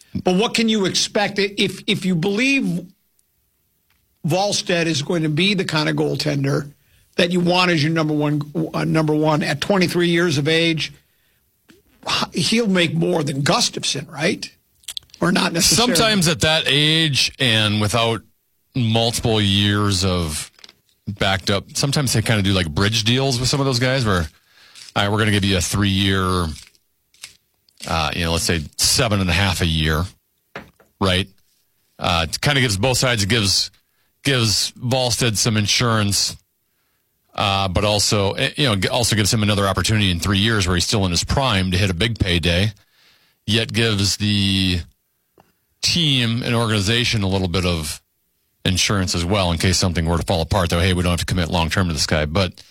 But what can you expect if you believe Wallstedt is going to be the kind of goaltender that you want as your number one at 23 years of age? He'll make more than Gustafsson, right? Or not necessarily. Sometimes at that age and without multiple years of backed up, sometimes they kind of do like bridge deals with some of those guys where, all right, we're going to give you a 3-year, let's say 7.5 a year, right? It kind of gives both sides. It gives Wallstedt some insurance, but also gives him another opportunity in 3 years where he's still in his prime to hit a big payday, yet gives the team and organization a little bit of insurance as well in case something were to fall apart, though, hey, we don't have to commit long-term to this guy. But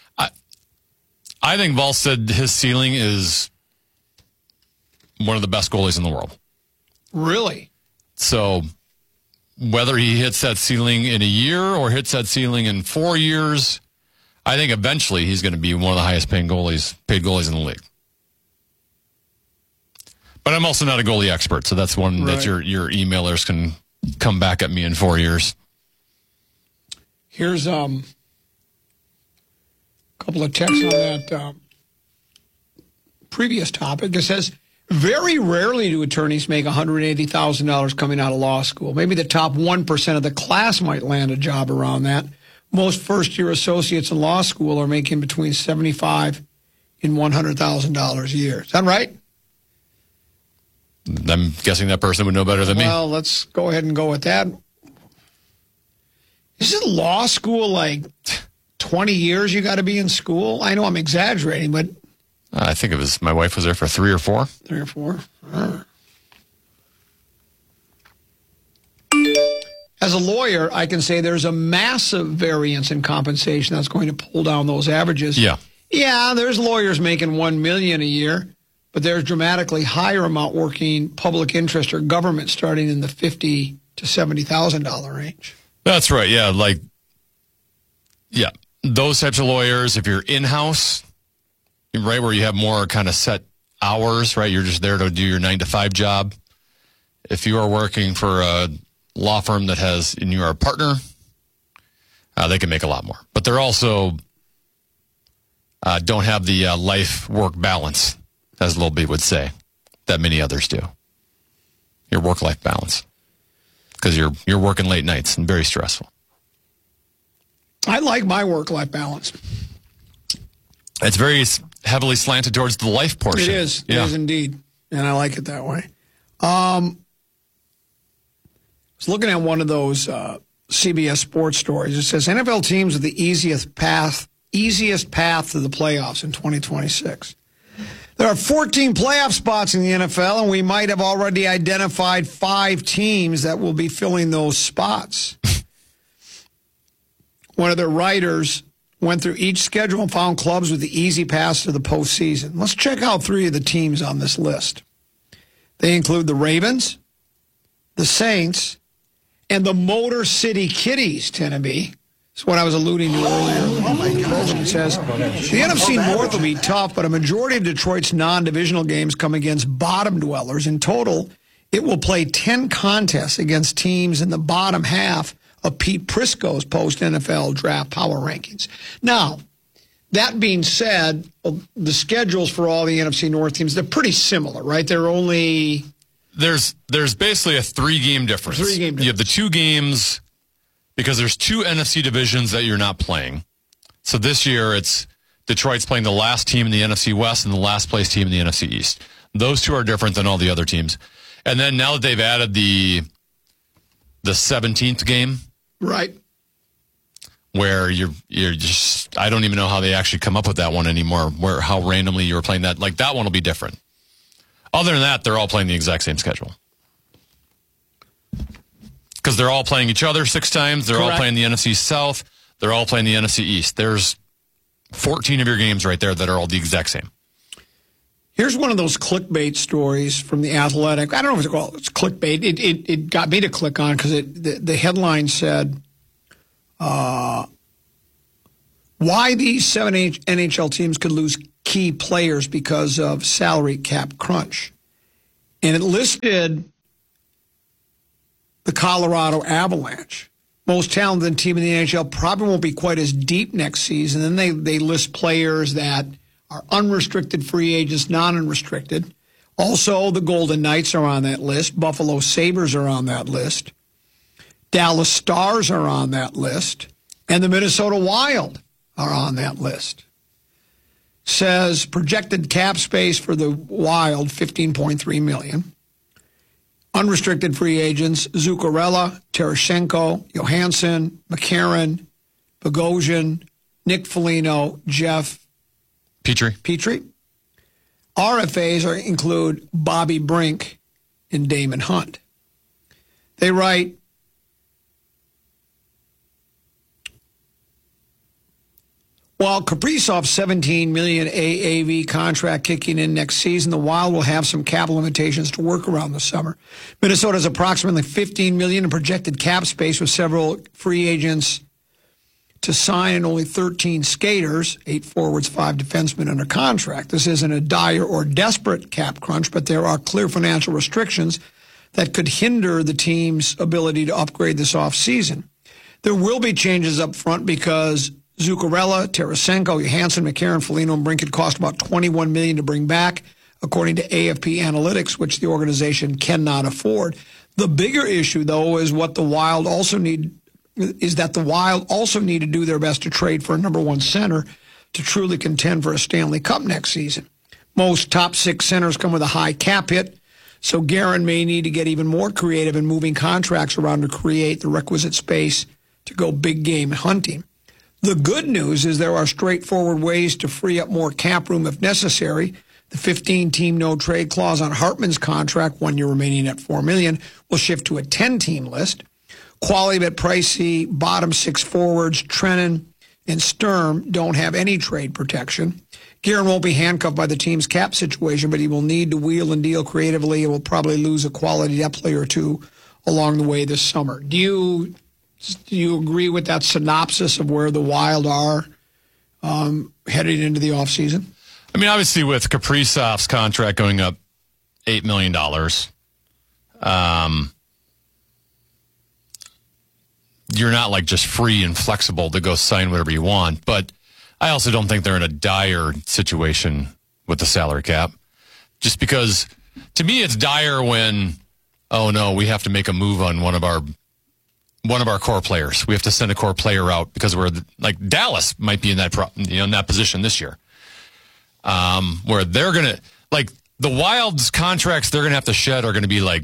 I think Wallstedt, his ceiling is one of the best goalies in the world. Really? So whether he hits that ceiling in a year or hits that ceiling in 4 years, I think eventually he's going to be one of the highest paid goalies in the league. But I'm also not a goalie expert, so that's one that your emailers can come back at me in 4 years. Here's a couple of texts on that previous topic. It says, very rarely do attorneys make $180,000 coming out of law school. Maybe the top 1% of the class might land a job around that. Most first-year associates in law school are making between $75,000 and $100,000 a year. Is that right? I'm guessing that person would know better than me. Well, let's go ahead and go with that. Isn't law school like 20 years you got to be in school? I know I'm exaggerating, but... I think my wife was there for 3 or 4. 3 or 4? As a lawyer, I can say there's a massive variance in compensation that's going to pull down those averages. Yeah. Yeah, there's lawyers making $1 million a year, but there's dramatically higher amount working public interest or government starting in the $50,000 to $70,000 range. That's right. Yeah, those types of lawyers, if you're in-house, right, where you have more kind of set hours, right, you're just there to do your 9-to-5 job. If you are working for a law firm and you're a partner, they can make a lot more. But they're also don't have the life-work balance, as Lil B would say, that many others do. Your work-life balance. Because you're working late nights and very stressful. I like my work-life balance. It's very heavily slanted towards the life portion. It is. Yeah. It is indeed. And I like it that way. I was looking at one of those CBS Sports stories. It says NFL teams with the easiest path to the playoffs in 2026. There are 14 playoff spots in the NFL, and we might have already identified 5 teams that will be filling those spots. One of their writers went through each schedule and found clubs with the easy pass to the postseason. Let's check out 3 of the teams on this list. They include the Ravens, the Saints, and the Motor City Kitties, Tenneby. That's what I was alluding to earlier. Oh, my God. It says, the NFC North will be tough, but a majority of Detroit's non-divisional games come against bottom dwellers. In total, it will play 10 contests against teams in the bottom half of Pete Prisco's post-NFL draft power rankings. Now, that being said, the schedules for all the NFC North teams, they're pretty similar, right? They're only... There's basically a 3-game difference. You have the 2 games... Because there's 2 NFC divisions that you're not playing. So this year, it's Detroit's playing the last team in the NFC West and the last place team in the NFC East. Those 2 are different than all the other teams. And then now that they've added the 17th game, right, where you're just, I don't even know how they actually come up with that one anymore. How randomly you were playing that, like that one will be different. Other than that, they're all playing the exact same schedule. Because they're all playing each other 6 times. They're all playing the NFC South. They're all playing the NFC East. There's 14 of your games right there that are all the exact same. Here's one of those clickbait stories from The Athletic. I don't know if it's clickbait. It got me to click on because the headline said, why these 7 NHL teams could lose key players because of salary cap crunch. And it listed Colorado Avalanche. Most talented team in the NHL, probably won't be quite as deep next season. And then they list players that are unrestricted free agents, non-unrestricted. Also, the Golden Knights are on that list. Buffalo Sabres are on that list. Dallas Stars are on that list. And the Minnesota Wild are on that list. Says projected cap space for the Wild, $15.3 million. Unrestricted free agents, Zuccarello, Tarasenko, Johansson, McCarron, Bogosian, Nick Foligno, Jeff Petrie. RFAs include Bobby Brink and Damon Hunt. They write, while Kaprizov's $17 million AAV contract kicking in next season, the Wild will have some cap limitations to work around this summer. Minnesota has approximately $15 million in projected cap space with several free agents to sign and only 13 skaters, 8 forwards, 5 defensemen under contract. This isn't a dire or desperate cap crunch, but there are clear financial restrictions that could hinder the team's ability to upgrade this offseason. There will be changes up front because Zuccarello, Tarasenko, Johansson, McCarron, Foligno, and Brink cost about $21 million to bring back, according to AFP Analytics, which the organization cannot afford. The bigger issue, though, is what the Wild also need to do their best to trade for a number one center to truly contend for a Stanley Cup next season. Most top 6 centers come with a high cap hit, so Guerin may need to get even more creative in moving contracts around to create the requisite space to go big game hunting. The good news is there are straightforward ways to free up more cap room if necessary. The 15-team no-trade clause on Hartman's contract, 1 year remaining at $4 million, will shift to a 10-team list. Quality but pricey bottom 6 forwards, Trennan and Sturm, don't have any trade protection. Guerin won't be handcuffed by the team's cap situation, but he will need to wheel and deal creatively and will probably lose a quality depth player or two along the way this summer. Do you agree with that synopsis of where the Wild are heading into the offseason? I mean, obviously with Kaprizov's contract going up $8 million, you're not like just free and flexible to go sign whatever you want. But I also don't think they're in a dire situation with the salary cap. Just because, to me, it's dire when, oh no, we have to make a move on one of our core players. We have to send a core player out because we're like Dallas might be in that in that position this year, where they're gonna like the Wild's contracts they're gonna have to shed are gonna be like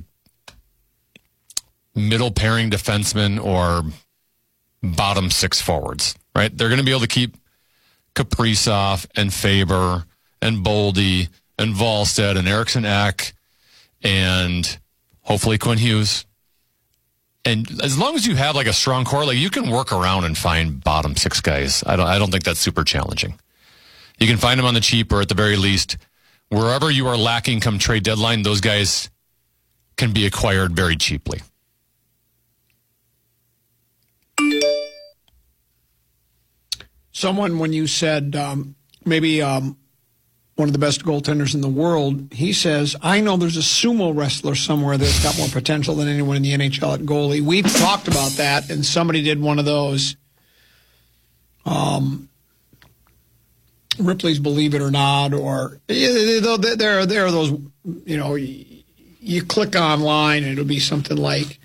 middle pairing defensemen or bottom 6 forwards, right? They're gonna be able to keep Kaprizov and Faber and Boldy and Volstead and Eriksson Ek and hopefully Quinn Hughes. And as long as you have like a strong core, like you can work around and find bottom 6 guys. I don't think that's super challenging. You can find them on the cheap, or at the very least, wherever you are lacking come trade deadline, those guys can be acquired very cheaply. Someone, when you said maybe one of the best goaltenders in the world, he says, I know there's a sumo wrestler somewhere that's got more potential than anyone in the NHL at goalie. We've talked about that, and somebody did one of those Ripley's Believe It or Not, or there are those, you click online and it'll be something like,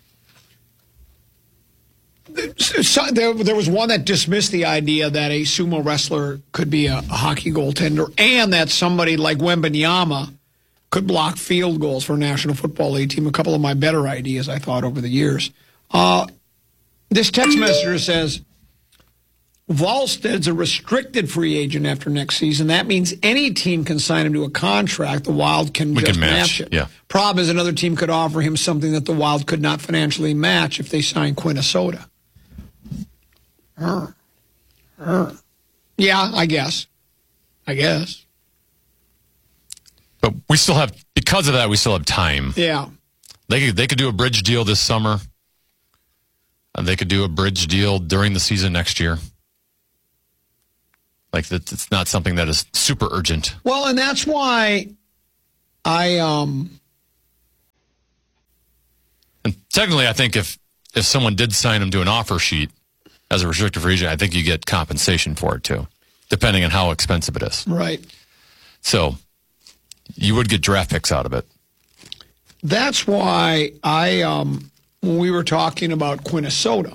there was one that dismissed the idea that a sumo wrestler could be a hockey goaltender and that somebody like Wembanyama could block field goals for a National Football League team. A couple of my better ideas, I thought, over the years. This text messenger says, Volsted's a restricted free agent after next season. That means any team can sign him to a contract. The Wild can just match it. Yeah. Problem is another team could offer him something that the Wild could not financially match if they sign Minnesota. Yeah, I guess. But we still have, because of that, we still have time. Yeah. They could do a bridge deal this summer. They could do a bridge deal during the season next year. Like, it's not something that is super urgent. Well, and that's why I And technically, I think if someone did sign him to an offer sheet as a restricted free agent, I think you get compensation for it too, depending on how expensive it is. Right. So you would get draft picks out of it. That's why when we were talking about Quinnesota,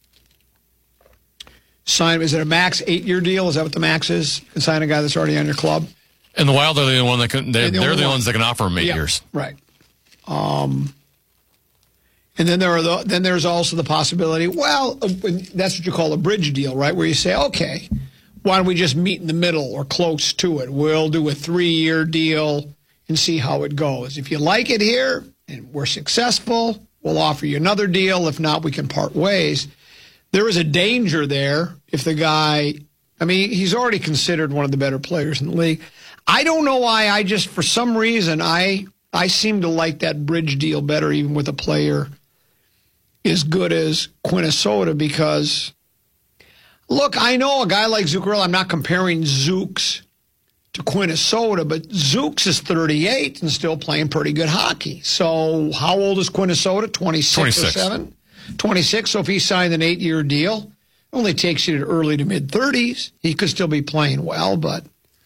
is it a max 8-year deal? Is that what the max is? You can sign a guy that's already on your club? And the Wild are the only one that can, they're the ones that can offer him 8 years. Right. And then there's also the possibility, that's what you call a bridge deal, right? Where you say, okay, why don't we just meet in the middle or close to it? We'll do a 3-year deal and see how it goes. If you like it here and we're successful, we'll offer you another deal. If not, we can part ways. There is a danger there if the guy, he's already considered one of the better players in the league. I don't know why. For some reason, I seem to like that bridge deal better, even with a player as good as Quinnesota, because, look, I know a guy like Zuccarello, I'm not comparing Zooks to Quinnesota, but Zooks is 38 and still playing pretty good hockey. So how old is Quinnesota? 26 or 7? 26. So if he signed an 8-year deal, it only takes you to early to mid-30s. He could still be playing well, but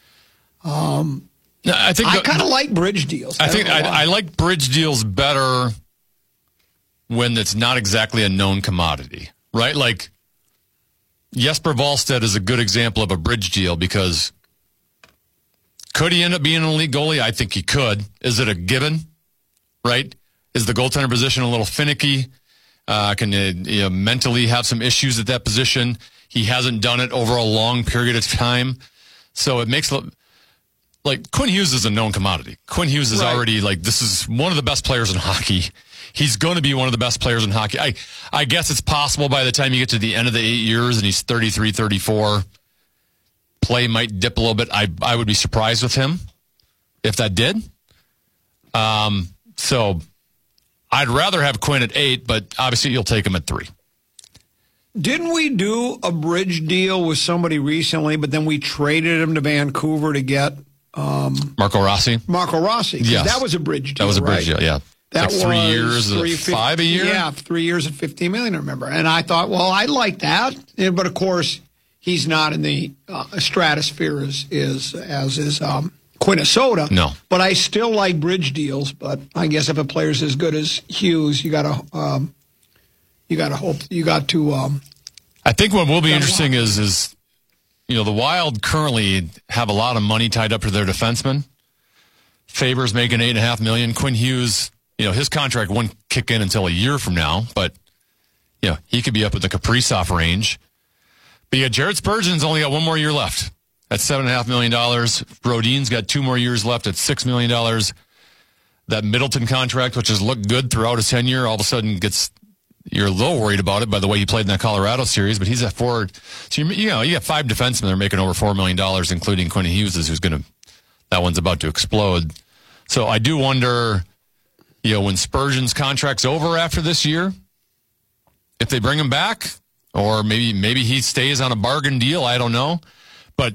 I kind of like bridge deals. I like bridge deals better when it's not exactly a known commodity, right? Like Jesper Wallstedt is a good example of a bridge deal because could he end up being an elite goalie? I think he could. Is it a given, right? Is the goaltender position a little finicky? Can you mentally have some issues at that position? He hasn't done it over a long period of time. So it makes, like, Quinn Hughes is a known commodity. Quinn Hughes is already, this is one of the best players in hockey. He's going to be one of the best players in hockey. I guess it's possible by the time you get to the end of the 8 years and he's 33, 34, play might dip a little bit. I would be surprised with him if that did. So I'd rather have Quinn at 8, but obviously you'll take him at 3. Didn't we do a bridge deal with somebody recently, but then we traded him to Vancouver to get Marco Rossi? Marco Rossi. Yes. That was a bridge deal. That was a bridge deal, yeah. That was 3 years, 5 a year? Yeah, 3 years at $15 million, I remember. And I thought, well, I like that. But of course, he's not in the stratosphere as is Quinnesota. No. But I still like bridge deals. But I guess if a player's as good as Hughes, you got to hope. I think what will be interesting is the Wild currently have a lot of money tied up to their defensemen. Faber's making $8.5 million. Quinn Hughes, his contract won't kick in until a year from now, but he could be up at the Kaprizov range. But Jared Spurgeon's only got 1 more year left. That's $7.5 million. Brodin's got 2 more years left at $6 million. That Middleton contract, which has looked good throughout his tenure, all of a sudden you're a little worried about it by the way he played in that Colorado series, but he's at forward. So you got 5 defensemen that are making over $4 million, including Quinn Hughes, that one's about to explode. So I do wonder, when Spurgeon's contract's over after this year, if they bring him back, or maybe he stays on a bargain deal. I don't know, but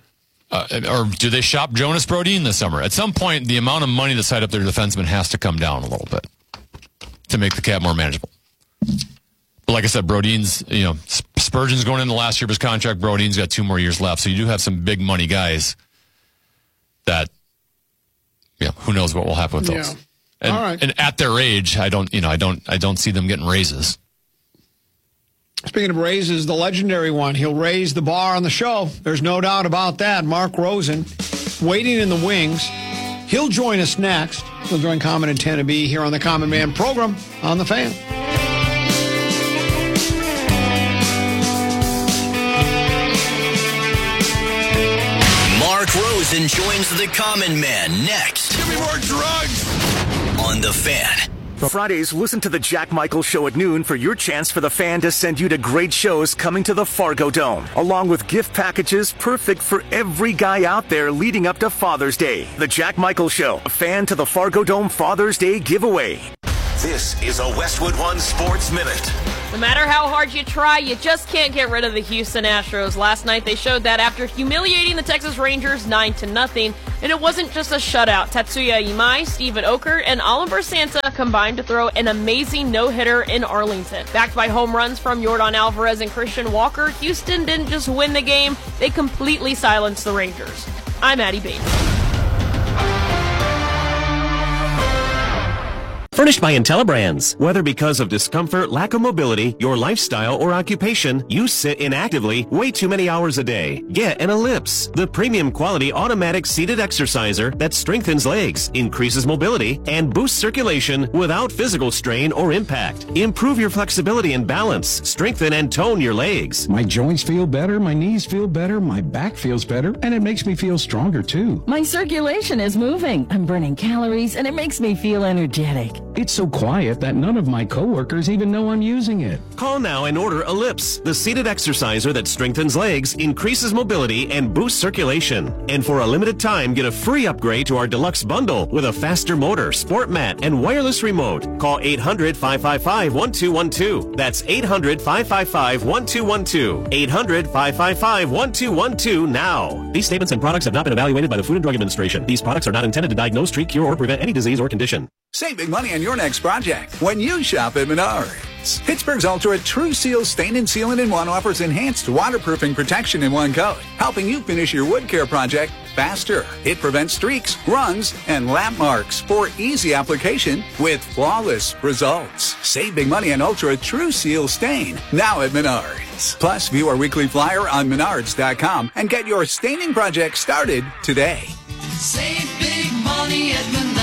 or do they shop Jonas Brodin this summer? At some point, the amount of money that's tied up their defenseman has to come down a little bit to make the cap more manageable. But like I said, Brodin's, Spurgeon's going in the last year of his contract. Brodin's got 2 more years left, so you do have some big money guys that, who knows what will happen with those. Yeah. And, all right. And at their age, I don't see them getting raises. Speaking of raises, the legendary one, he'll raise the bar on the show. There's no doubt about that. Mark Rosen, waiting in the wings. He'll join us next. He'll join Common and 10B here on the Common Man program on The Fan. Mark Rosen joins the Common Man next. Give me more drugs! On The Fan. Fridays, listen to the Jack Michael Show at noon for your chance for the Fan to send you to great shows coming to the Fargo Dome, along with gift packages perfect for every guy out there leading up to Father's Day. The Jack Michael Show, a Fan to the Fargo Dome Father's Day giveaway. This is a Westwood One Sports Minute. No matter how hard you try, you just can't get rid of the Houston Astros. Last night they showed that after humiliating the Texas Rangers 9-0. And it wasn't just a shutout. Tatsuya Imai, Steven Oker, and Oliver Santa combined to throw an amazing no-hitter in Arlington. Backed by home runs from Yordan Alvarez and Christian Walker, Houston didn't just win the game, they completely silenced the Rangers. I'm Addie Bates. Furnished by IntelliBrands. Whether because of discomfort, lack of mobility, your lifestyle, or occupation, you sit inactively way too many hours a day. Get an Ellipse, the premium quality automatic seated exerciser that strengthens legs, increases mobility, and boosts circulation without physical strain or impact. Improve your flexibility and balance, strengthen and tone your legs. My joints feel better, my knees feel better, my back feels better, and it makes me feel stronger too. My circulation is moving. I'm burning calories, and it makes me feel energetic. It's so quiet that none of my coworkers even know I'm using it. Call now and order Ellipse, the seated exerciser that strengthens legs, increases mobility, and boosts circulation. And for a limited time, get a free upgrade to our deluxe bundle with a faster motor, sport mat, and wireless remote. Call 800-555-1212. That's 800-555-1212. 800-555-1212 now. These statements and products have not been evaluated by the Food and Drug Administration. These products are not intended to diagnose, treat, cure, or prevent any disease or condition. Save big money on your next project when you shop at Menards. Pittsburgh's Ultra True Seal Stain and Sealant in One offers enhanced waterproofing protection in one coat, helping you finish your wood care project faster. It prevents streaks, runs, and lap marks for easy application with flawless results. Save big money on Ultra True Seal Stain now at Menards. Plus, view our weekly flyer on Menards.com and get your staining project started today. Save big money at Menards.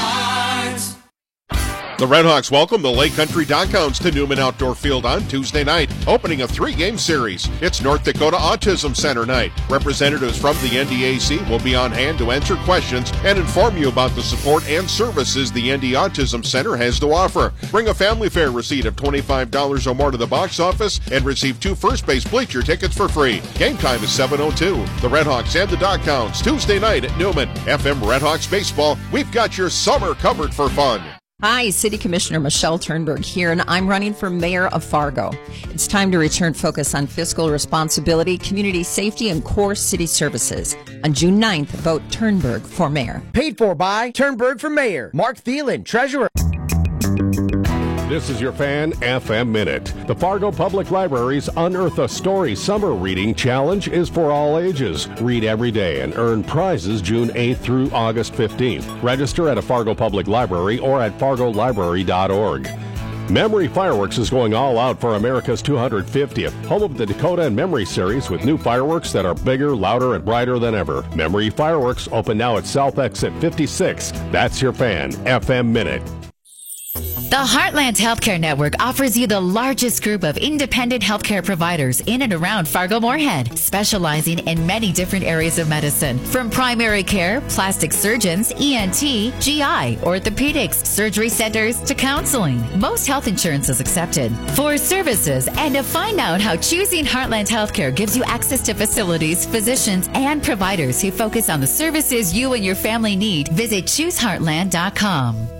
The Redhawks welcome the Lake Country Doghounds to Newman Outdoor Field on Tuesday night, opening a 3-game series. It's North Dakota Autism Center night. Representatives from the NDAC will be on hand to answer questions and inform you about the support and services the ND Autism Center has to offer. Bring a family fare receipt of $25 or more to the box office and receive 2 first base bleacher tickets for free. Game time is 7:02. The Redhawks and the Doghounds Tuesday night at Newman. FM Redhawks Baseball. We've got your summer covered for fun. Hi, City Commissioner Michelle Turnberg here, and I'm running for mayor of Fargo. It's time to return focus on fiscal responsibility, community safety, and core city services. On June 9th, vote Turnberg for mayor. Paid for by Turnberg for mayor. Mark Thielen, treasurer. This is your Fan FM Minute. The Fargo Public Library's Unearth a Story Summer Reading Challenge is for all ages. Read every day and earn prizes June 8th through August 15th. Register at a Fargo Public Library or at fargolibrary.org. Memory Fireworks is going all out for America's 250th, home of the Dakota and Memory Series with new fireworks that are bigger, louder, and brighter than ever. Memory Fireworks open now at South Exit 56. That's your Fan FM Minute. The Heartland Healthcare Network offers you the largest group of independent healthcare providers in and around Fargo-Moorhead, specializing in many different areas of medicine, from primary care, plastic surgeons, ENT, GI, orthopedics, surgery centers, to counseling. Most health insurance is accepted. For services and to find out how choosing Heartland Healthcare gives you access to facilities, physicians, and providers who focus on the services you and your family need, visit ChooseHeartland.com.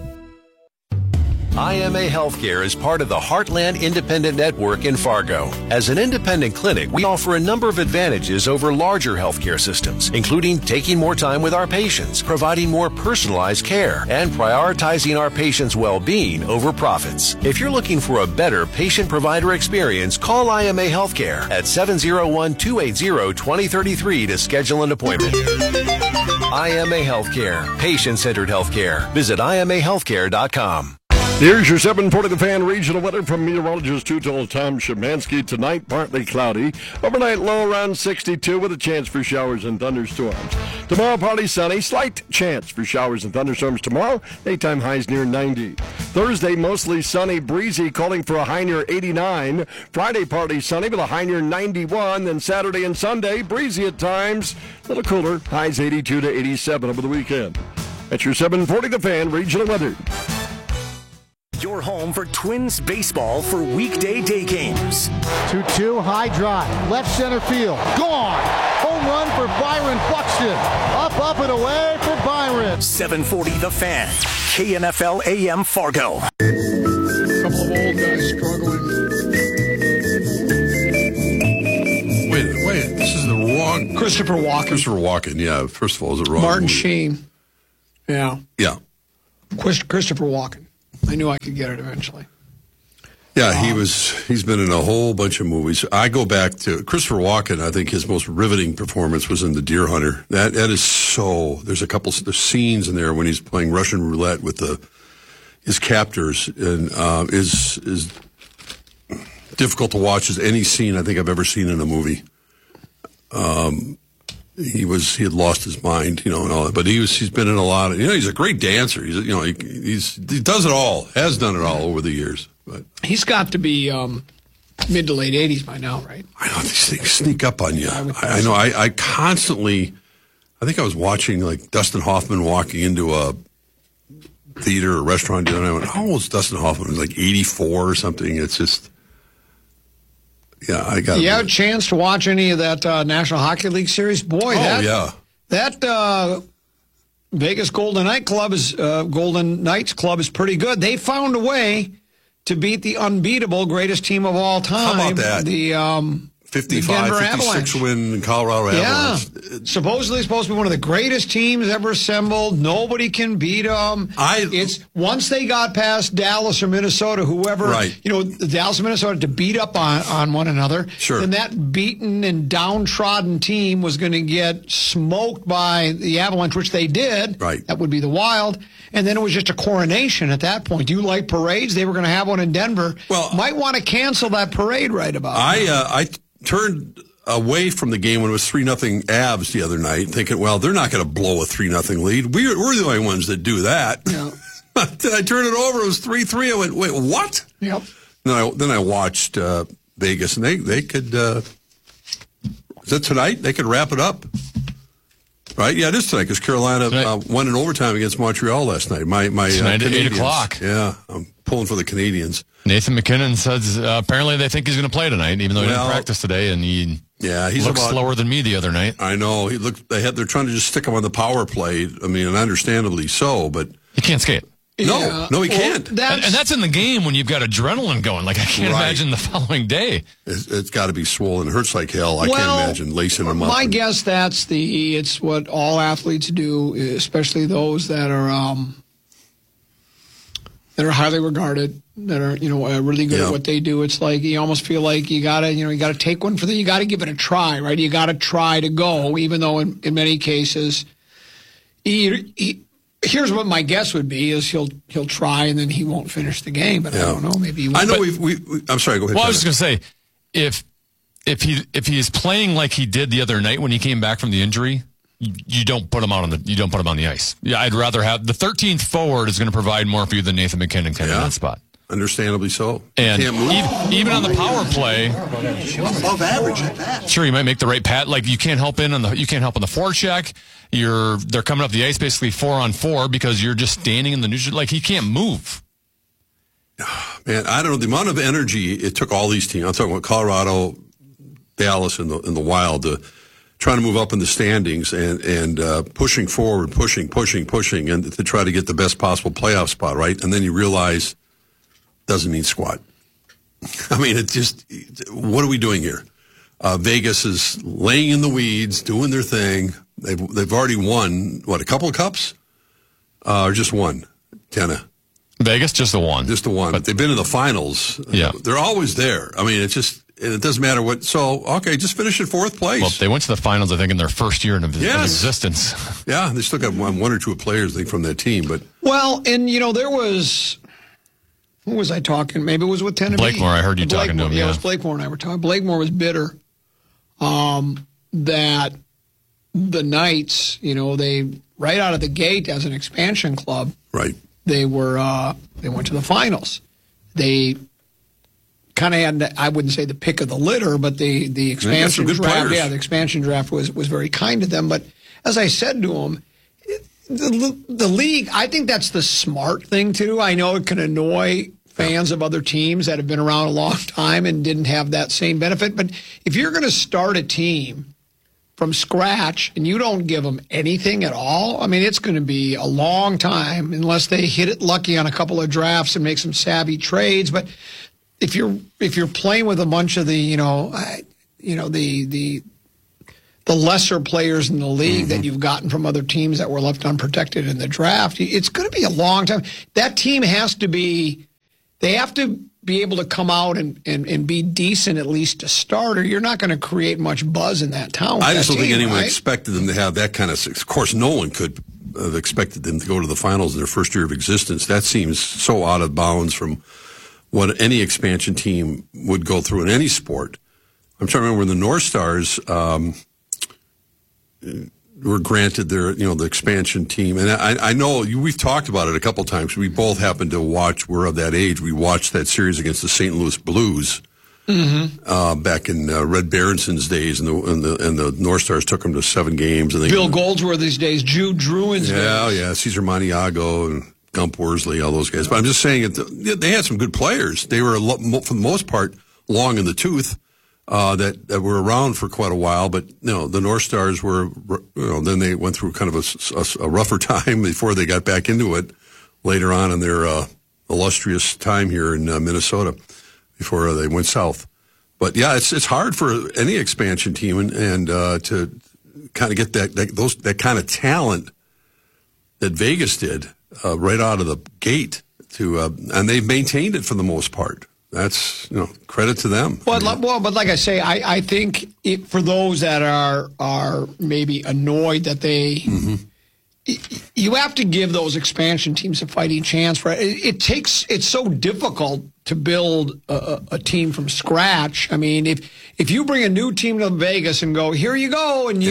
IMA Healthcare is part of the Heartland Independent Network in Fargo. As an independent clinic, we offer a number of advantages over larger healthcare systems, including taking more time with our patients, providing more personalized care, and prioritizing our patients' well-being over profits. If you're looking for a better patient-provider experience, call IMA Healthcare at 701-280-2033 to schedule an appointment. IMA Healthcare, patient-centered healthcare. Visit IMAHealthcare.com. Here's your 740 The Fan regional weather from meteorologist Two-Total Tom Szymanski. Tonight, partly cloudy. Overnight low around 62 with a chance for showers and thunderstorms. Tomorrow, partly sunny. Slight chance for showers and thunderstorms tomorrow. Daytime highs near 90. Thursday, mostly sunny, breezy, calling for a high near 89. Friday, partly sunny with a high near 91. Then Saturday and Sunday, breezy at times. A little cooler. Highs 82 to 87 over the weekend. That's your 740 The Fan regional weather. Your home for Twins baseball for weekday day games. 2-2, high drive, left center field, gone. Home run for Byron Buxton. Up and away for Byron. 740 The Fan, KNFL AM Fargo. Couple of old guys struggling. Wait, this is the wrong. Chris Christopher Walken. Yeah. First of all, is it wrong? Martin Sheen. Yeah. Yeah. Christopher Walken. I knew I could get it eventually. Yeah, he's been in a whole bunch of movies. I go back to Christopher Walken. I think his most riveting performance was in The Deer Hunter. That is so. There's there's scenes in there when he's playing Russian roulette with his captors, and is difficult to watch as any scene I think I've ever seen in a movie. He had lost his mind, and all that. But he's been in a lot of, he's a great dancer. He does it all, has done it all over the years. But he's got to be mid to late 80s by now, right? I know these things sneak up on you. I know. I constantly, I think I was watching like Dustin Hoffman walking into a theater or restaurant the other night. I went, how old is Dustin Hoffman? He was like 84 or something. It's just. Yeah, I got. You have a chance to watch any of that National Hockey League series? Boy, that Vegas Golden Knights Club is pretty good. They found a way to beat the unbeatable greatest team of all time. How about that? The 55, 56 win Colorado Avalanche. Yeah, supposedly supposed to be one of the greatest teams ever assembled. Nobody can beat them. It's once they got past Dallas or Minnesota, whoever, Dallas or Minnesota to beat up on one another. Sure. Then that beaten and downtrodden team was going to get smoked by the Avalanche, which they did. Right. That would be the Wild. And then it was just a coronation at that point. Do you like parades? They were going to have one in Denver. Well, might want to cancel that parade right about now. I turned away from the game when it was 3-0 Avs the other night, thinking, well, they're not going to blow a 3-0 lead. We're the only ones that do that. Yeah. Then I turned it over. It was 3-3. I went, wait, what? Yep. Then I watched Vegas, and they could. Is it tonight? They could wrap it up. Right? Yeah, it is tonight because Carolina won in overtime against Montreal last night. My tonight at 8 Canadians. o'clock. Yeah, I'm pulling for the Canadians. Nathan McKinnon says apparently they think he's going to play tonight, even though he didn't practice today, and he looked slower than me the other night. I know. They're trying to just stick him on the power play. I mean, and understandably so, but he can't skate. No, he can't. And that's in the game when you've got adrenaline going. Like, I can't imagine the following day. It's got to be swollen. It hurts like hell. I can't imagine lacing him up. My guess it's what all athletes do, especially those that are highly regarded, that are really good at what they do. It's like you almost feel like you gotta take one for you gotta give it a try, right? You gotta try to go, even though in many cases here's what my guess would be: is he'll try and then he won't finish the game. But I don't know. Maybe he won't. I know. I'm sorry. Go ahead. Well, I was just going to say, if he is playing like he did the other night when he came back from the injury, you don't put him on the ice. Yeah, I'd rather have the 13th forward is going to provide more for you than Nathan McKinnon can in that spot. Understandably so. And even on the power play, above average at that. Sure, you might make the right pat. Like you can't help on the forecheck. They're coming up the ice basically 4-on-4 because you're just standing in the neutral. Like he can't move. Man, I don't know the amount of energy it took all these teams. I'm talking about Colorado, Dallas, and the Wild to trying to move up in the standings and pushing forward, pushing, and to try to get the best possible playoff spot. Right, and then you realize. Doesn't mean squat. I mean, it's just, what are we doing here? Vegas is laying in the weeds, doing their thing. They've already won, a couple of cups? Or just one? Tenna. Vegas, just the one. Just the one. But they've been in the finals. Yeah. They're always there. I mean, it doesn't matter what. So, okay, just finish in fourth place. Well, they went to the finals, I think, in their first year of existence. Yeah, they still got one or two players, I think, from that team. But well, and, there was... Who was I talking? Maybe it was with Tennessee. Blakemore, I heard you talking to him. Yeah, it was Blakemore and I were talking. Blakemore was bitter that the Knights, they right out of the gate as an expansion club, right? They went to the finals. They kind of had, I wouldn't say the pick of the litter, but the expansion draft, the expansion draft was very kind to them. But as I said to them. The league, I think that's the smart thing to do. I know it can annoy fans of other teams that have been around a long time and didn't have that same benefit. But if you're going to start a team from scratch and you don't give them anything at all, I mean, it's going to be a long time unless they hit it lucky on a couple of drafts and make some savvy trades. But if you're playing with a bunch of the the lesser players in the league that you've gotten from other teams that were left unprotected in the draft. It's going to be a long time. That team has to be, they have to be able to come out and be decent at least to start, or you're not going to create much buzz in that town. I just don't think anyone right? expected them to have that kind of course, no one could have expected them to go to the finals in their first year of existence. That seems so out of bounds from what any expansion team would go through in any sport. I'm trying to remember when the North Stars were granted their, the expansion team. And I know we've talked about it a couple times. We both happened to watch, we're of that age, we watched that series against the St. Louis Blues back in Red Berenson's days, and the North Stars took them to 7 games. And Bill Goldsworthy's days, Jude Druin's days. Yeah, Cesar Maniago and Gump Worsley, all those guys. But I'm just saying, they had some good players. They were, for the most part, long in the tooth. That were around for quite a while, but the North Stars were, then they went through kind of a rougher time before they got back into it later on in their illustrious time here in Minnesota before they went south. But yeah, it's hard for any expansion team and to kind of get that kind of talent that Vegas did right out of the gate and they've maintained it for the most part. That's credit to them. But like I say, I think for those that are maybe annoyed that they, you have to give those expansion teams a fighting chance. For it's so difficult to build a team from scratch. I mean, if you bring a new team to Vegas and go, here you go, and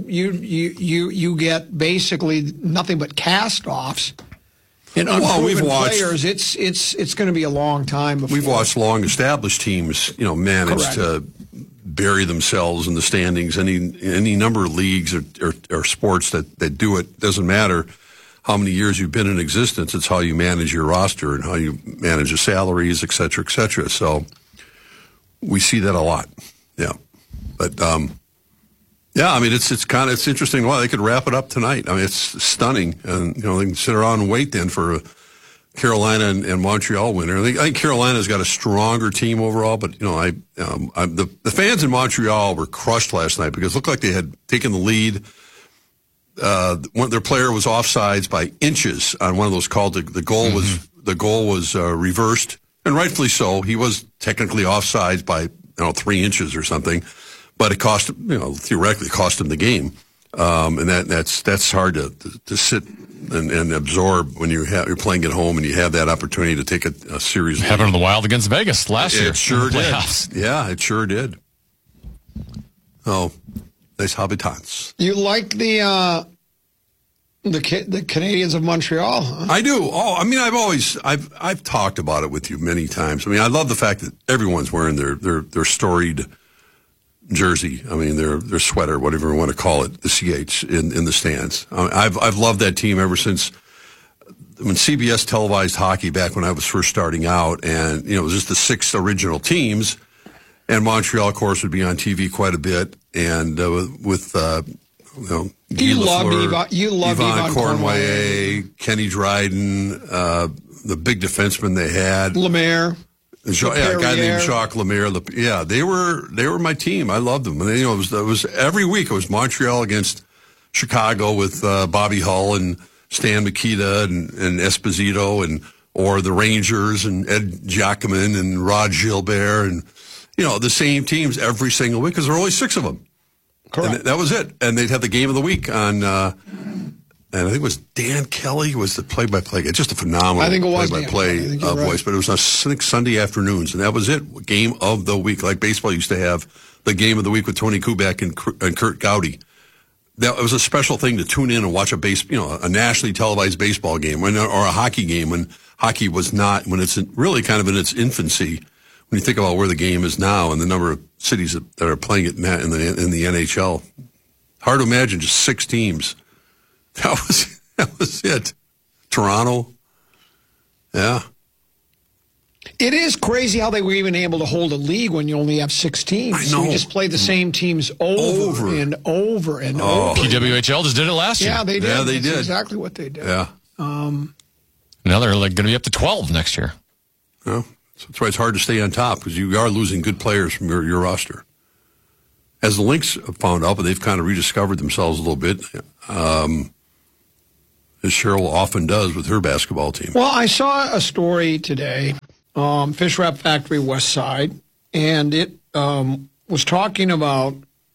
you get basically nothing but cast-offs. And unproven players, it's going to be a long time before. We've watched long-established teams, manage to bury themselves in the standings. Any number of leagues or sports that do it. Doesn't matter how many years you've been in existence. It's how you manage your roster and how you manage the salaries, et cetera, et cetera. So we see that a lot. Yeah, but yeah, I mean, it's interesting. Well, they could wrap it up tonight. I mean, it's stunning, and they can sit around and wait then for a Carolina and Montreal winner. I think Carolina's got a stronger team overall, but the fans in Montreal were crushed last night because it looked like they had taken the lead. Their player was offsides by inches on one of those calls. The goal was reversed, and rightfully so. He was technically offsides by 3 inches or something. But it cost him, theoretically cost him the game, and that's hard to sit and absorb when you're playing at home and you have that opportunity to take a series. Happened in the Wild against Vegas last year. It sure did. Yeah, it sure did. Oh, nice habitants. You like the Canadiens of Montreal? Huh? I do. Oh, I mean, I've talked about it with you many times. I mean, I love the fact that everyone's wearing their storied jersey. I mean, their sweater, whatever you want to call it, the CH in the stands. I've loved that team ever since when CBS televised hockey back when I was first starting out, and it was just the 6 original teams, and Montreal, of course, would be on TV quite a bit, and with Guy Lafleur, Yvon Cornway, Kenny Dryden, the big defenseman they had, Lemaire. A guy named Jacques Lemaire. They were my team. I loved them. And it was every week. It was Montreal against Chicago with Bobby Hull and Stan Mikita and Esposito, or the Rangers and Ed Giacomin and Rod Gilbert, and the same teams every single week because there were only 6 of them. Correct. And that was it. And they'd have the game of the week on. And I think it was Dan Kelly was the play-by-play guy. Just a phenomenal play-by-play voice. But it was on Sunday afternoons, and that was it. Game of the week, like baseball used to have the game of the week with Tony Kubek and Kurt Gowdy. That was a special thing to tune in and watch a nationally televised baseball game or a hockey game when hockey was not, when it's really kind of in its infancy. When you think about where the game is now and the number of cities that are playing it in the NHL, hard to imagine just 6 teams. That was it. Toronto. Yeah. It is crazy how they were even able to hold a league when you only have 6 teams. I know. So you just play the same teams over and over and over. PWHL just did it last year. Yeah, they did. Yeah, they That's did. exactly what they did. Yeah. Now they're going to be up to 12 next year. Yeah. So that's why it's hard to stay on top because you are losing good players from your roster. as the Lynx have found out, but they've kind of rediscovered themselves a little bit, as Cheryl often does with her basketball team. Well, I saw a story today, Fish Wrap Factory West Side, and it was talking about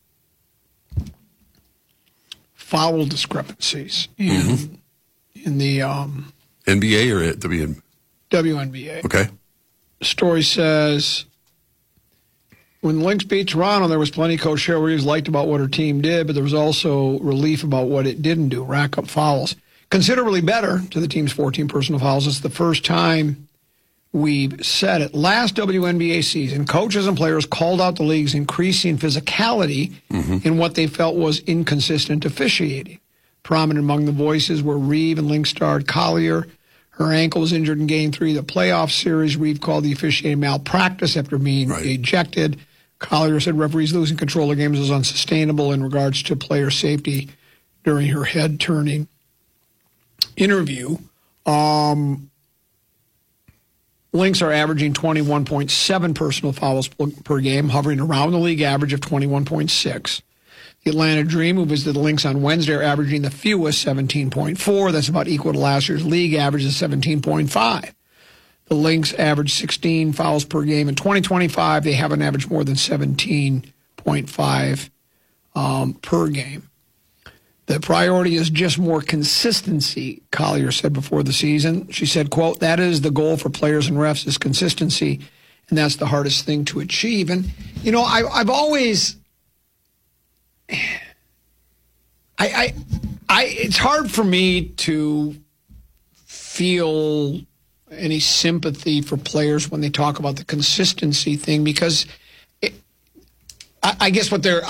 foul discrepancies in the NBA or at WNBA. Okay. The story says, when the Lynx beat Toronto, there was plenty Coach Cheryl Reeves liked about what her team did, but there was also relief about what it didn't do, rack up fouls. Considerably better to the team's 14 personal fouls. It's the first time we've said it. Last WNBA season, coaches and players called out the league's increasing physicality in what they felt was inconsistent officiating. Prominent among the voices were Reeve and Lynx star Collier. Her ankle was injured in Game 3 of the playoff series. Reeve called the officiating malpractice after being ejected. Collier said referees losing control of games was unsustainable in regards to player safety during her head-turning interview. Lynx are averaging 21.7 personal fouls per game, hovering around the league average of 21.6. The Atlanta Dream, who visited the Lynx on Wednesday, are averaging the fewest, 17.4. That's about equal to last year's league average of 17.5. The Lynx average 16 fouls per game. In 2025, they haven't averaged more than 17.5 per game. The priority is just more consistency, Collier said before the season. She said, quote, that is the goal for players and refs is consistency, and that's the hardest thing to achieve. And, you know, I've always... it's hard for me to feel any sympathy for players when they talk about the consistency thing, because I guess what they're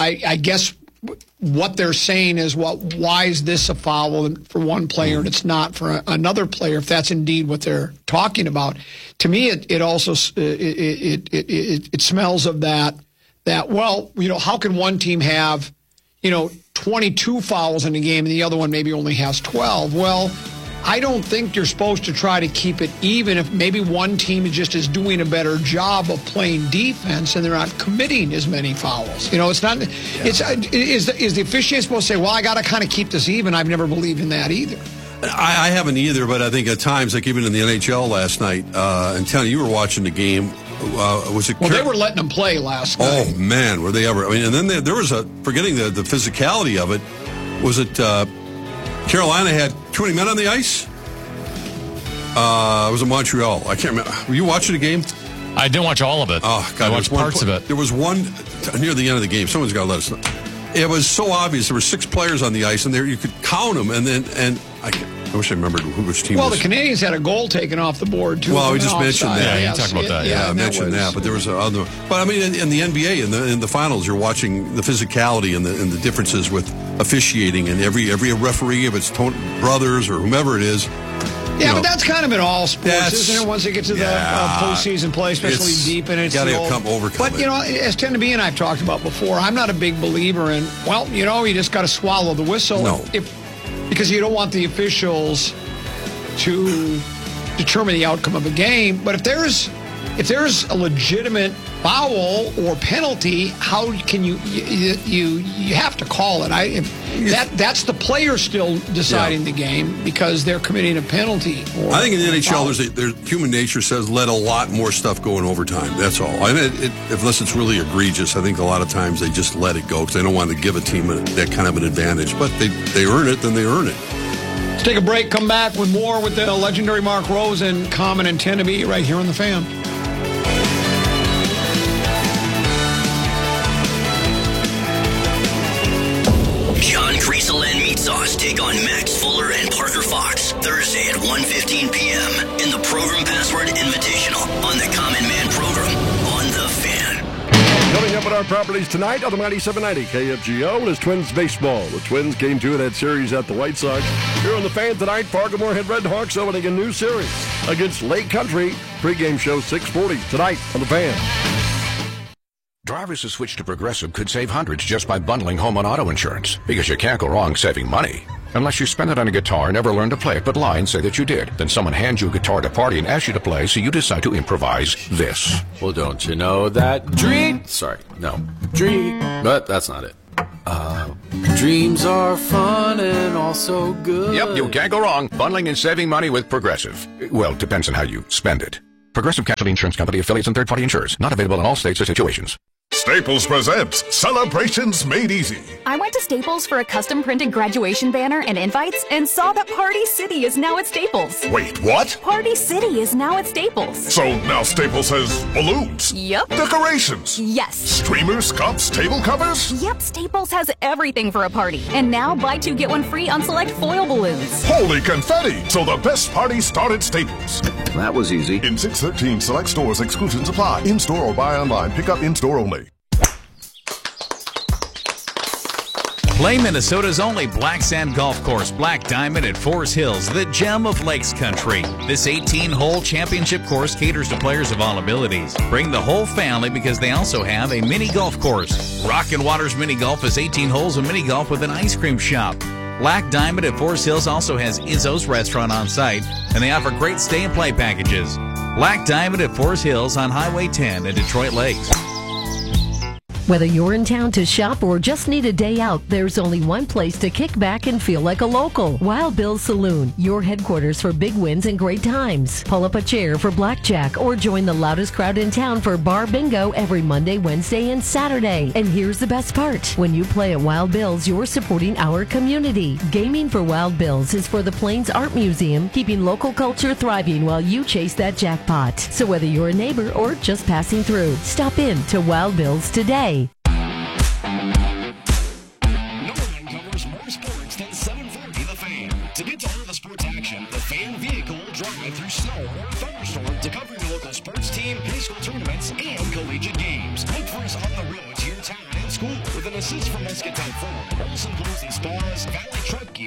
saying is, well, why is this a foul for one player and it's not for another player? If that's indeed what they're talking about, to me, it also it smells of that. Well, you know, how can one team have 22 fouls in a game and the other one maybe only has 12? Well, I don't think you're supposed to try to keep it even if maybe one team is doing a better job of playing defense and they're not committing as many fouls. You know, it's not. Yeah. Is the officiant supposed to say, well, I got to kind of keep this even? I've never believed in that either. I haven't either, but I think at times, like even in the NHL last night, and Tony, you were watching the game. Was it? Well, they were letting them play last night. Oh man, were they ever? I mean, and then there was forgetting the physicality of it. Was it? Carolina had too many men on the ice. It was in Montreal. I can't remember. Were you watching the game? I didn't watch all of it. Oh God, I watched parts of it. There was one near the end of the game. Someone's got to let us know. It was so obvious. There were 6 players on the ice, and there you could count them. And I wish I remembered which team. Well, was. The Canadians had a goal taken off the board too. Well, we just mentioned that. Yeah, you talked about that. Yeah, I mentioned that. But there was other. But I mean, in the NBA, in the finals, you're watching the physicality and the differences with officiating, and every referee, if it's brothers or whomever it is. Yeah, but that's kind of in all sports, isn't it? Once it gets to the postseason play, especially deep in it. Got to overcome But, it. As Ted and B and I have talked about before, I'm not a big believer in, you just got to swallow the whistle. No. Because you don't want the officials to determine the outcome of a game. But if there's a legitimate foul or penalty, how can you have to call it? That's the player still deciding the game because they're committing a penalty. I think in the NHL, there's human nature says let a lot more stuff go in overtime. That's all. I mean, unless it's really egregious, I think a lot of times they just let it go because they don't want to give a team that kind of an advantage. But they earn it, then they earn it. Let's take a break. Come back with more with the legendary Mark Rose and Common and 10 to be right here on the Fan. John Griesel and Meat Sauce take on Max Fuller and Parker Fox Thursday at 1:15 p.m. in the Program Password Invitational on the Common Man program on the Fan. Coming up at our properties tonight on the 97.90 KFGO is Twins baseball. The Twins Game 2 of that series at the White Sox. Here on the Fan tonight, Fargo-Moorhead Red Hawks opening a new series against Lake Country. Pre-game show 6:40 tonight on the Fan. Drivers who switch to Progressive could save hundreds just by bundling home and auto insurance, because you can't go wrong saving money. Unless you spend it on a guitar and never learn to play it but lie and say that you did. Then someone hands you a guitar at a party and asks you to play, so you decide to improvise this. Well, don't you know that but that's not it. Dreams are fun and also good. Yep, you can't go wrong bundling and saving money with Progressive. Well, depends on how you spend it. Progressive Casualty Insurance Company, affiliates, and third-party insurers. Not available in all states or situations. Staples presents Celebrations Made Easy. I went to Staples for a custom-printed graduation banner and invites and saw that Party City is now at Staples. Wait, what? Party City is now at Staples. So now Staples has balloons? Yep. Decorations? Yes. Streamers, cups, table covers? Yep, Staples has everything for a party. And now buy two, get one free on select foil balloons. Holy confetti! So the best parties start at Staples. That was easy. In 613 select stores, exclusions apply. In-store or buy online. Pick up in-store only. Play Minnesota's only black sand golf course, Black Diamond at Forest Hills, the gem of Lakes Country. This 18-hole championship course caters to players of all abilities. Bring the whole family because they also have a mini golf course. Rockin' Waters Mini Golf is 18 holes of mini golf with an ice cream shop. Black Diamond at Forest Hills also has Izzo's restaurant on site, and they offer great stay and play packages. Black Diamond at Forest Hills on Highway 10 in Detroit Lakes. Whether you're in town to shop or just need a day out, there's only one place to kick back and feel like a local. Wild Bill's Saloon, your headquarters for big wins and great times. Pull up a chair for blackjack or join the loudest crowd in town for bar bingo every Monday, Wednesday, and Saturday. And here's the best part. When you play at Wild Bill's, you're supporting our community. Gaming for Wild Bill's is for the Plains Art Museum, keeping local culture thriving while you chase that jackpot. So whether you're a neighbor or just passing through, stop in to Wild Bill's today. To get to all the sports action, the Fan vehicle will drive through snow or thunderstorm to cover your local sports team, high school tournaments, and collegiate games. Look for us on the road to your town and school with an assist from Muscat Type 4, Olson Pools and Spas, Valley Truck Gear.